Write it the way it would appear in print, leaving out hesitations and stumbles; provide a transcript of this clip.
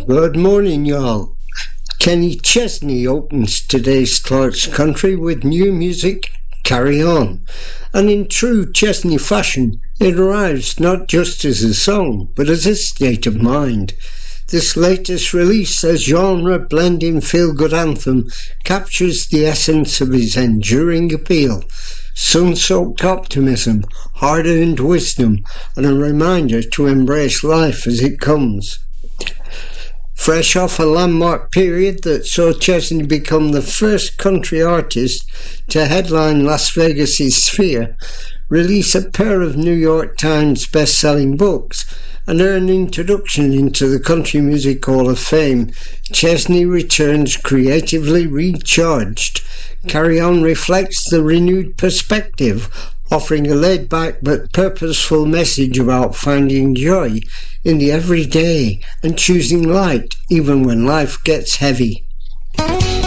Good morning, y'all. Kenny Chesney opens today's Clark's Country with new music, Carry On. And in true Chesney fashion, it arrives not just as a song, but as a state of mind. This latest release, a genre-blending feel-good anthem, captures the essence of his enduring appeal. Sun-soaked optimism, hard-earned wisdom, and a reminder to embrace life as it comes. Fresh off a landmark period that saw Chesney become the first country artist to headline Las Vegas' Sphere, release a pair of New York Times best-selling books, and earn introduction into the Country Music Hall of Fame, Chesney returns creatively recharged. Carry On reflects the renewed perspective, offering a laid-back but purposeful message about finding joy in the everyday and choosing light even when life gets heavy.